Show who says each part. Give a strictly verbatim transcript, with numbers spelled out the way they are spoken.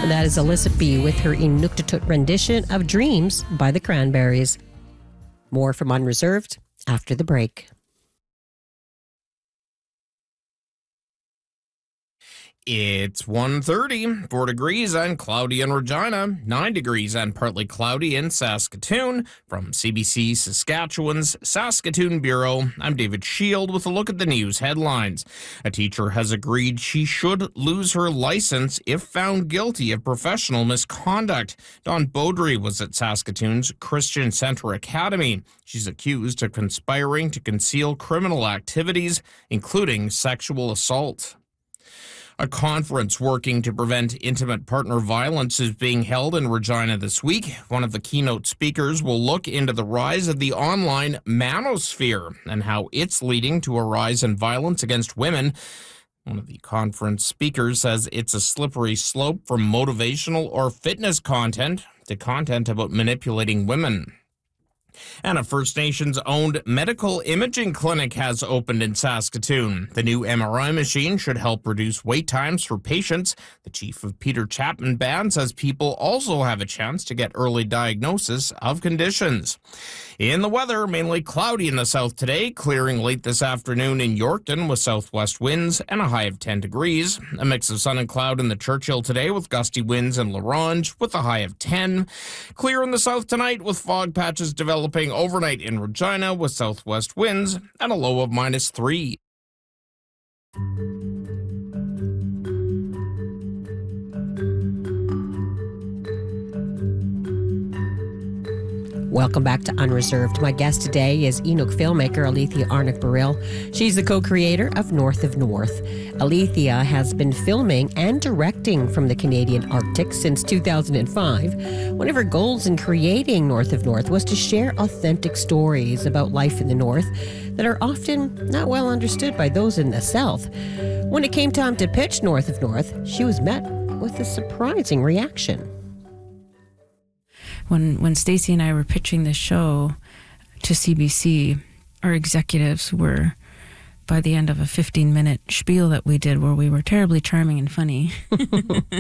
Speaker 1: That is Alyssa B. with her Inuktitut rendition of Dreams by the Cranberries. More from Unreserved after the break.
Speaker 2: It's one thirty, four degrees and cloudy in Regina, nine degrees and partly cloudy in Saskatoon. From C B C Saskatchewan's Saskatoon Bureau, I'm David Shield with a look at the news headlines. A teacher has agreed she should lose her license if found guilty of professional misconduct. Dawn Beaudry was at Saskatoon's Christian Centre Academy. She's accused of conspiring to conceal criminal activities, including sexual assault. A conference working to prevent intimate partner violence is being held in Regina this week. One of the keynote speakers will look into the rise of the online manosphere and how it's leading to a rise in violence against women. One of the conference speakers says it's a slippery slope from motivational or fitness content to content about manipulating women. And a First Nations-owned medical imaging clinic has opened in Saskatoon. The new M R I machine should help reduce wait times for patients. The chief of Peter Chapman Band says people also have a chance to get early diagnosis of conditions. In the weather, mainly cloudy in the south today, clearing late this afternoon in Yorkton with southwest winds and a high of ten degrees. A mix of sun and cloud in the Churchill today with gusty winds in La Ronge with a high of ten. Clear in the south tonight with fog patches developing overnight in Regina with southwest winds and a low of minus three.
Speaker 1: Welcome back to Unreserved. My guest today is Inuk filmmaker Alethea Arnott-Baril. She's the co-creator of North of North. Alethea has been filming and directing from the Canadian Arctic since two thousand five. One of her goals in creating North of North was to share authentic stories about life in the North that are often not well understood by those in the South. When it came time to pitch North of North, she was met with a surprising reaction.
Speaker 3: When when Stacey and I were pitching this show to C B C, our executives were, by the end of a fifteen-minute spiel that we did where we were terribly charming and funny,